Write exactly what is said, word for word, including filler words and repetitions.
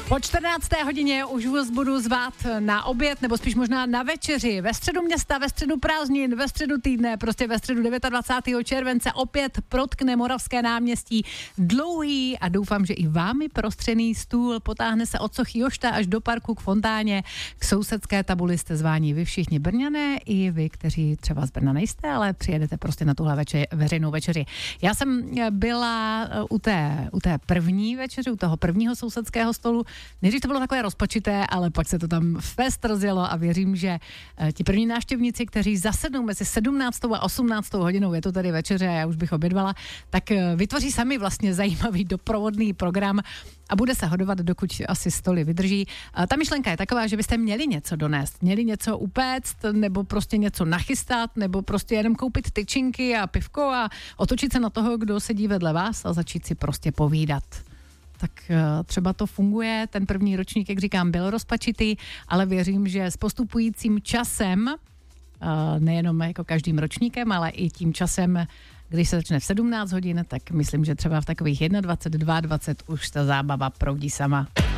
Po čtrnácté hodině už vás budu zvát na oběd, nebo spíš možná na večeři. Ve středu města, ve středu prázdnin, ve středu týdne, prostě ve středu dvacátého devátého července opět protkne Moravské náměstí dlouhý a doufám, že i vámi prostřený stůl. Potáhne se od Sochy Jošta až do parku k fontáně. K sousedské tabuli jste zváni vy všichni Brňané i vy, kteří třeba z Brna nejste, ale přijedete prostě na tuhle večer, veřejnou večeři. Já jsem byla u té, u té první večeři, u toho prvního sousedského stolu. Nejdřív to bylo takové rozpačité, ale pak se to tam fest rozjelo a věřím, že ti první návštěvníci, kteří zasednou mezi sedmnáctou a osmnáctou hodinou, je to tady večeře a já už bych obědvala, tak vytvoří sami vlastně zajímavý doprovodný program a bude se hodovat, dokud asi stoly vydrží. Ta myšlenka je taková, že byste měli něco donést, měli něco upéct, nebo prostě něco nachystat, nebo prostě jenom koupit tyčinky a pivko a otočit se na toho, kdo sedí vedle vás a začít si prostě povídat. Tak třeba to funguje, ten první ročník, jak říkám, byl rozpačitý, ale věřím, že s postupujícím časem, nejenom jako každým ročníkem, ale i tím časem, když se začne v sedmnáct hodin, tak myslím, že třeba v takových dvacet jedna, dvacet dva, dvacet už ta zábava proudí sama.